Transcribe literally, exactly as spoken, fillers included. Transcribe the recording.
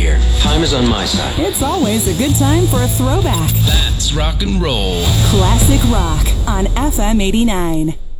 here. Time is on my side. It's always a good time for a throwback. That's rock and roll. Classic rock on F M eighty-nine.